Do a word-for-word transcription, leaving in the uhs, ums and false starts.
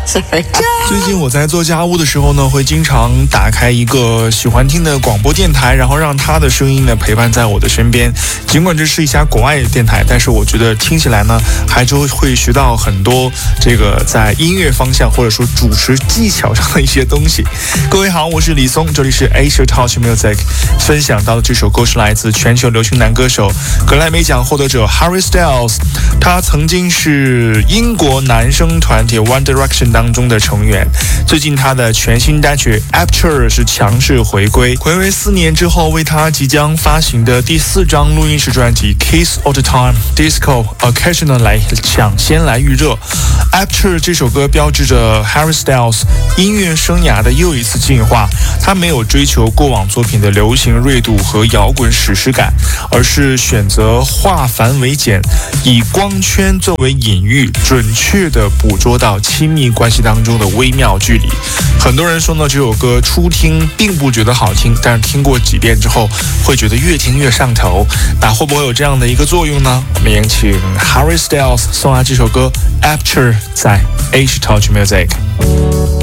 Sorry. 最近我在做家务的时候呢，会经常打开一个喜欢听的广播电台，然后让他的声音呢陪伴在我的身边。尽管这是一家国外的电台，但是我觉得听起来呢，还就会学到很多这个在音乐方向或者说主持技巧上的一些东西。各位好，我是李松，这里是 Asia Touch Music。分享到的这首歌是来自全球流行男歌手格莱美奖获得者 Harry Styles， 他曾经是英国男生团体 One Direction 当中的成员。最近他的全新单曲 Aperture 是强势回归，睽违四年之后，为他即将发行的第四张录音室专辑 Kiss All the Time Disco Occasional 来抢先来预热。 Aperture 这首歌标志着 Harry Styles 音乐生涯的又一次进化，他没有追求过往作品的流行锐度和摇滚史诗感，而是选择化繁为简，以光圈作为隐喻，准确地捕捉到亲密关系当中的微妙距离。很多人说呢，这首歌初听并不觉得好听，但是听过几遍之后会觉得越听越上头。那会不会有这样的一个作用呢？我们也请 Harry Styles 送来这首歌 Aperture 在 Asia Touch Music。